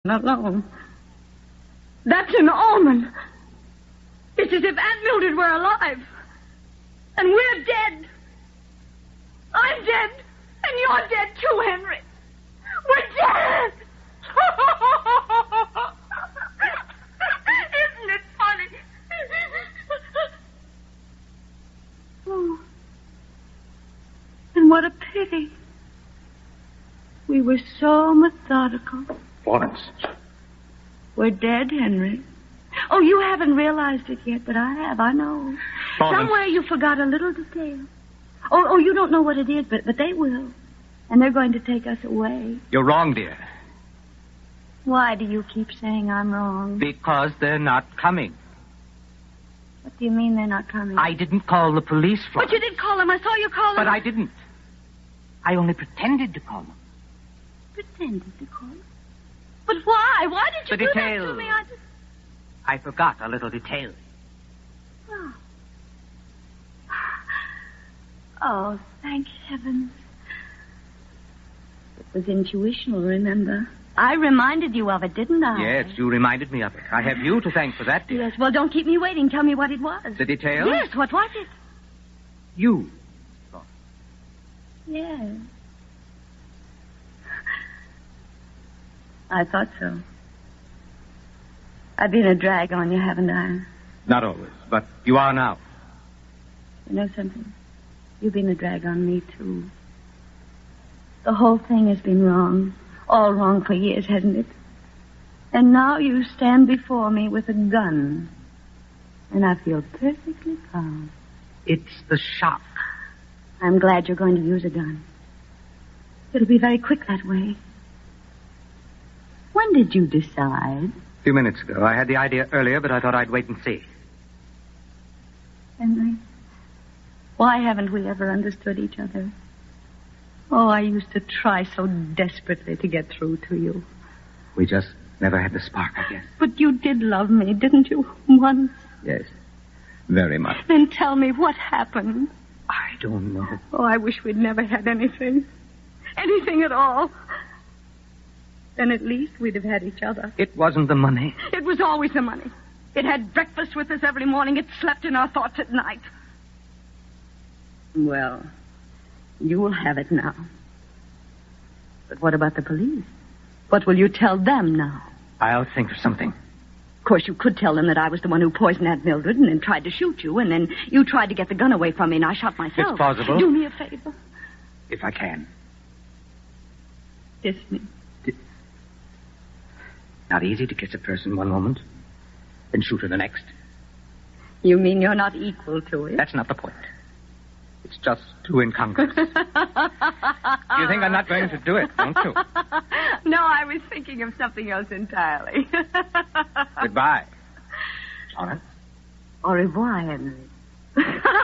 alone. That's an omen. It's as if Aunt Mildred were alive. And we're dead. I'm dead. And you're dead too, Henry. We're dead. Isn't it funny? Oh. And what a pity. We were so methodical. Florence. We're dead, Henry. Oh, you haven't realized it yet, but I have. I know. Florence. Somewhere you forgot a little detail. Oh, you don't know what it is, but they will. And they're going to take us away. You're wrong, dear. Why do you keep saying I'm wrong? Because they're not coming. What do you mean they're not coming? I didn't call the police, Florence. But you did call them. I saw you call them. But I didn't. I only pretended to call them. Pretended to call them? But why? Why did you The do detail. that to me? I forgot a little detail. Oh, thank heavens. It was intuitional, remember? I reminded you of it, didn't I? Yes, you reminded me of it. I have you to thank for that, dear. Yes, well, don't keep me waiting. Tell me what it was. The detail? Yes, what was it? You. Yes. I thought so. I've been a drag on you, haven't I? Not always, but you are now. You know something? You've been a drag on me, too. The whole thing has been wrong. All wrong for years, hasn't it? And now you stand before me with a gun. And I feel perfectly calm. It's the shock. I'm glad you're going to use a gun. It'll be very quick that way. When did you decide? A few minutes ago. I had the idea earlier, but I thought I'd wait and see. Henry, why haven't we ever understood each other? Oh, I used to try so desperately to get through to you. We just never had the spark, I guess. But you did love me, didn't you? Once. Yes, very much. Then tell me what happened. I don't know. Oh, I wish we'd never had anything. Anything at all. Then at least we'd have had each other. It wasn't the money. It was always the money. It had breakfast with us every morning. It slept in our thoughts at night. Well, you will have it now. But what about the police? What will you tell them now? I'll think of something. Of course, you could tell them that I was the one who poisoned Aunt Mildred and then tried to shoot you, and then you tried to get the gun away from me, and I shot myself. It's plausible. Do me a favor. If I can. Kiss me. Not easy to kiss a person one moment, then shoot her the next. You mean you're not equal to it? That's not the point. It's just too incongruous. You think I'm not going to do it, don't you? No, I was thinking of something else entirely. Goodbye. Florence. Au revoir, Henry.